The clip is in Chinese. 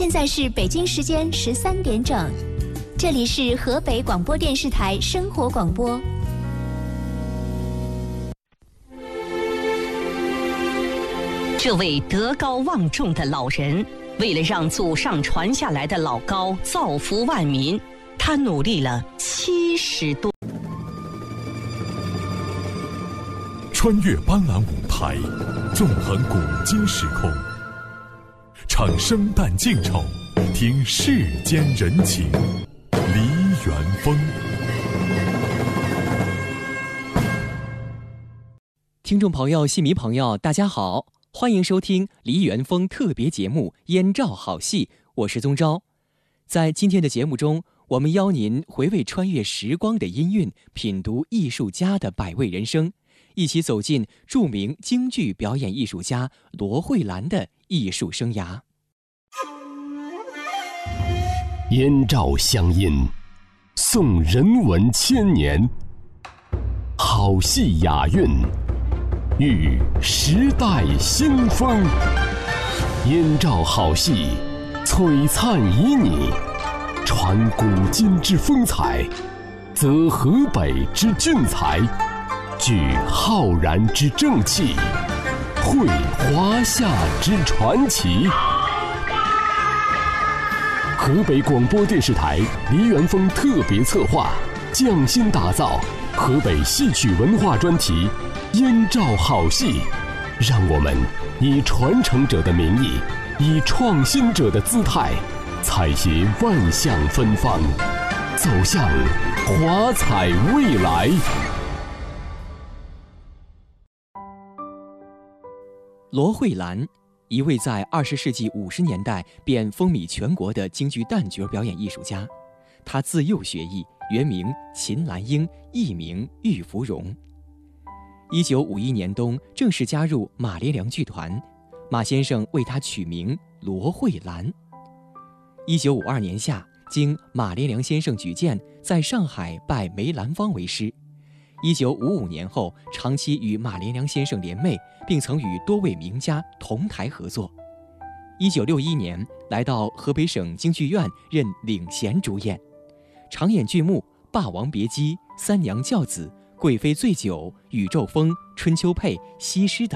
现在是北京时间13点整，这里是河北广播电视台生活广播。 这位德高望重的老人，为了让祖上传下来的老高造福万民，他努力了70多。 穿越斑斓舞台，纵横古今时空，唱生旦净丑，听世间人情，梨园风。 听众朋友、戏迷朋友，大家好，欢迎收听梨园风特别节目《燕赵好戏》，我是宗昭。在今天的节目中，我们邀您回味穿越时光的音韵，品读艺术家的百味人生，一起走进著名京剧表演艺术家罗慧兰的艺术生涯。 燕赵乡音，颂人文千年，好戏雅韵，遇时代新风。燕赵好戏，璀璨旖旎，传古今之风采，则河北之俊才，聚浩然之正气，绘华夏之传奇。河北广播电视台梨园风特别策划，匠心打造河北戏曲文化专题《燕赵好戏》，让我们以传承者的名义，以创新者的姿态，采撷万象芬芳，走向华彩未来。 罗慧兰，一位在20世纪50年代便风靡全国的京剧旦角表演艺术家。她自幼学艺，原名秦兰英，艺名玉芙蓉。1951年冬正式加入马连良剧团，马先生为她取名罗慧兰。1952年夏，经马连良先生举荐，在上海拜梅兰芳为师。1955年后，长期与马连良先生联袂，并曾与多位名家同台合作。1961年来到河北省京剧院任领衔主演，常演剧目《霸王别姬》《三娘教子》《贵妃醉酒》《宇宙风》《春秋配》《西施》等。